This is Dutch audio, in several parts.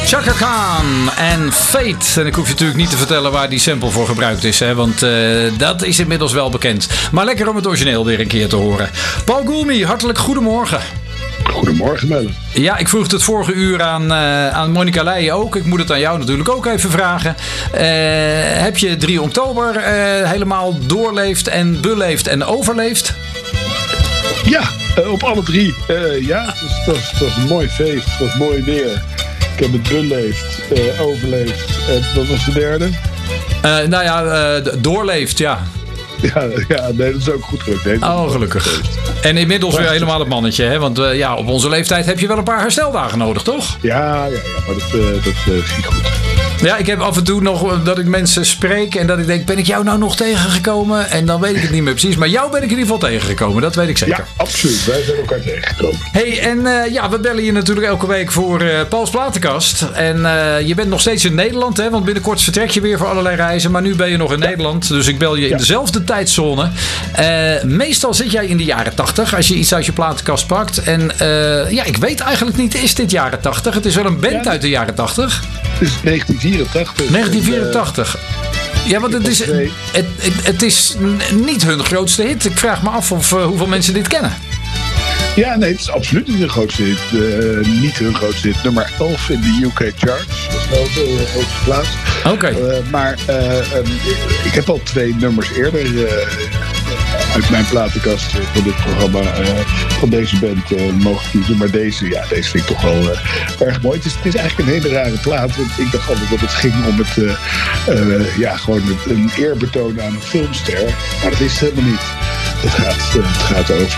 Chaka Khan en Fate. En ik hoef je natuurlijk niet te vertellen waar die sample voor gebruikt is. Hè, want dat is inmiddels wel bekend. Maar lekker om het origineel weer een keer te horen. Paul Goulmy, hartelijk goedemorgen. Goedemorgen, Melle. Ja, ik vroeg het vorige uur aan Monica Leijen ook. Ik moet het aan jou natuurlijk ook even vragen. Heb je 3 oktober helemaal doorleefd en beleefd en overleefd? Ja, op alle 3. Ja, het was een mooi feest. Het was mooi weer. Ik heb het beleefd, overleefd. Wat was de derde? Doorleefd, ja. Ja, nee, dat is ook goed gelukt. Oh, gelukkig. En inmiddels weer helemaal het mannetje, hè? Want op onze leeftijd heb je wel een paar hersteldagen nodig, toch? Ja, maar dat ging goed. Ja, ik heb af en toe nog dat ik mensen spreek en dat ik denk, ben ik jou nou nog tegengekomen? En dan weet ik het niet meer precies. Maar jou ben ik in ieder geval tegengekomen, dat weet ik zeker. Ja, absoluut. Wij zijn elkaar tegengekomen. Hey, en we bellen je natuurlijk elke week voor Pauls Platenkast. En je bent nog steeds in Nederland, hè? Want binnenkort vertrek je weer voor allerlei reizen. Maar nu ben je nog in Nederland, dus ik bel je in dezelfde tijdzone. Meestal zit jij in de jaren 80 als je iets uit je platenkast pakt. En ik weet eigenlijk niet, is dit jaren 80? Het is wel een band uit de jaren 80. Het is 1984. 1984. Ja, want het is niet hun grootste hit. Ik vraag me af hoeveel mensen dit kennen. Ja, nee, het is absoluut niet hun grootste hit. Niet hun grootste hit. Nummer 11 in de UK charts. Dat is wel de hoogste plaats. Oké. Maar ik heb al 2 nummers eerder uit mijn platenkast van dit programma, van deze band, mogen kiezen. Maar deze vind ik toch wel erg mooi. Het is eigenlijk een hele rare plaat. Want ik dacht altijd dat het ging om gewoon een eerbetoon aan een filmster. Maar dat is het helemaal niet. Het gaat over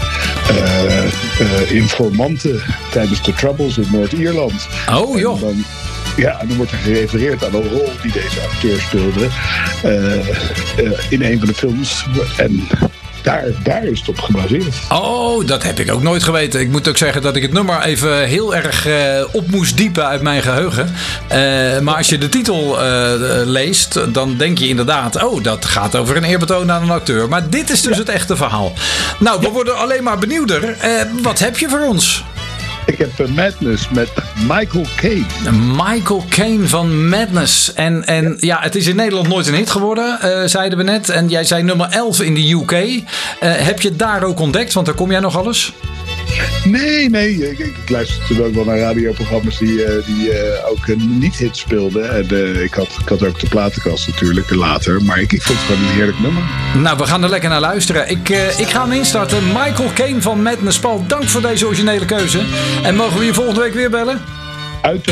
informanten tijdens de Troubles in Noord-Ierland. Oh joh. Dan wordt er gerefereerd aan een rol die deze acteur speelde in een van de films. En daar is het op gebaseerd. Oh, dat heb ik ook nooit geweten. Ik moet ook zeggen dat ik het nummer even heel erg op moest diepen uit mijn geheugen. Maar als je de titel leest, dan denk je inderdaad, dat gaat over een eerbetoon aan een acteur. Maar dit is dus het echte verhaal. Nou, we worden alleen maar benieuwder. Wat heb je voor ons? Ik heb Madness met Michael Caine. Michael Caine van Madness. En het is in Nederland nooit een hit geworden, zeiden we net. En jij zei nummer 11 in de UK. Heb je het daar ook ontdekt? Want daar kom jij nog alles? Nee. Ik luisterde ook wel naar radioprogramma's die ook niet-hit speelden. En ik had ook de platenkast natuurlijk later. Maar ik vond het gewoon een heerlijk nummer. Nou, we gaan er lekker naar luisteren. Ik ga hem instarten. Michael Caine van Madness. Paul, dank voor deze originele keuze. En mogen we je volgende week weer bellen?